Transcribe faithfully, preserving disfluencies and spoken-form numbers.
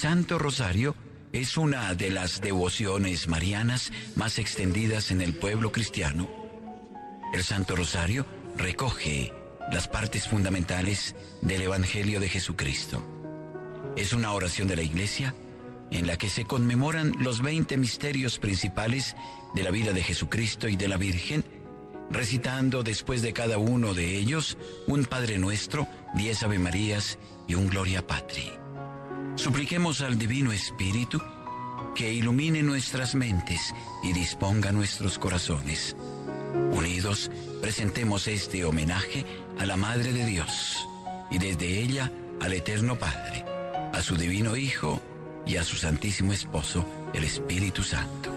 Santo Rosario es una de las devociones marianas más extendidas en el pueblo cristiano. El Santo Rosario recoge las partes fundamentales del Evangelio de Jesucristo. Es una oración de la Iglesia en la que se conmemoran los veinte misterios principales de la vida de Jesucristo y de la Virgen, recitando después de cada uno de ellos un Padre Nuestro, diez Ave Marías y un Gloria Patri. Supliquemos al Divino Espíritu que ilumine nuestras mentes y disponga nuestros corazones. Unidos, presentemos este homenaje a la Madre de Dios y desde ella al Eterno Padre, a su Divino Hijo y a su Santísimo Esposo, el Espíritu Santo.